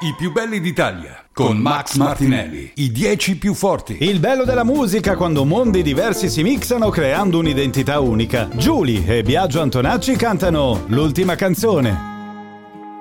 I più belli d'Italia con Max Martinelli. I 10 più forti. Il bello della musica quando mondi diversi si mixano creando un'identità unica. Giulia e Biagio Antonacci cantano l'ultima canzone.